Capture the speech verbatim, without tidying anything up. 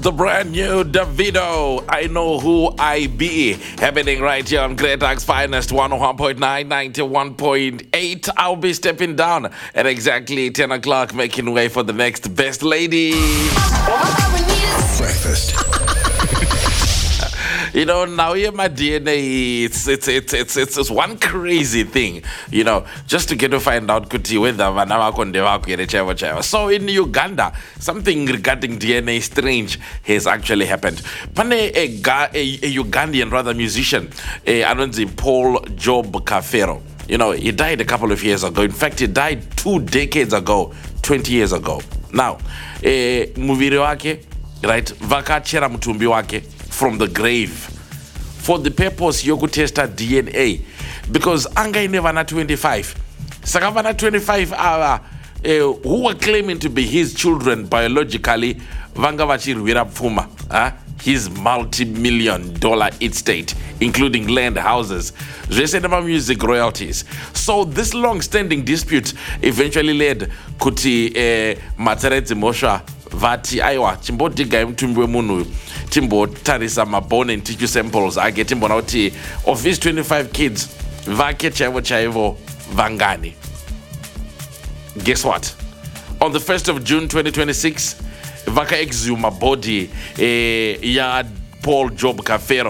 the brand new Davido, I Know Who I Be, happening right here on Great Axe Finest, one oh one point nine, ninety-one point eight. I'll be stepping down at exactly ten o'clock, making way for the next best lady. Breakfast. You know, now here my D N A, it's it's it's it's it's, it's one crazy thing, you know, just to get to find out kuti whether vana vako ndevako here chaivo chaivo. So in Uganda, something regarding D N A strange has actually happened. Pane a, ga, a, a Ugandan rather musician, a anonzi Paul Job Kafero. You know, he died a couple of years ago. In fact, he died two decades ago, twenty years ago. Now, eh, muviri wake, right, vakachera mutumbi wake from the grave for the purpose yokutesta D N A, because anga never na twenty-five. Sakavana twenty-five hour uh, who were claiming to be his children biologically, vanga vachirwira pfuma, huh? His multi-million dollar estate, including land, houses, residential music royalties. So this long-standing dispute eventually led kuti uh, Materedzi Mosha vati aiwa chimbodiga mtumbi wemunhu timbotarisa mabone and tissue samples ake timbona kuti of his twenty-five kids vake chaivo chaivo vangani. Guess what? On the first of June twenty twenty-six, vaka exhuma body eh, ya Paul Job Kafero